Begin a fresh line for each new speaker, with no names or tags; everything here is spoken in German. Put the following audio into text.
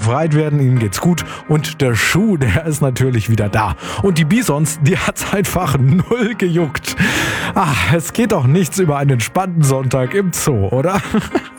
befreit werden, ihnen geht's gut und der Schuh, der ist natürlich wieder da. Und die Bisons, die hat's einfach null gejuckt. Es geht doch nichts über einen entspannten Sonntag im Zoo, oder?